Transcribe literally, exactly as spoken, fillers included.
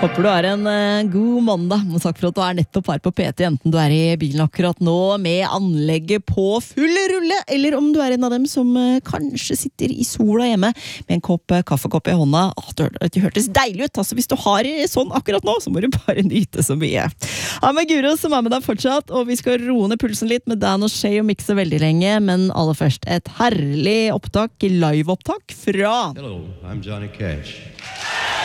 Håper du er en uh, god mandag, og takk for at du er nettopp her på P T, enten du er i bilen akkurat nå med anlegget på full rulle, eller om du er en av dem som uh, kanskje sitter i sola hjemme med en kopp uh, kaffekopp i hånda. Åh, det, det hørtes deilig ut, altså hvis du har sånn akkurat nå, så må du bare nyte så mye. Ja, med Guro som er med deg fortsatt, og vi skal roe ned pulsen litt med Dan og Shay og mikse veldig lenge, men aller først et herlig opptak, live-opptak fra... Hello, I'm Johnny Cash.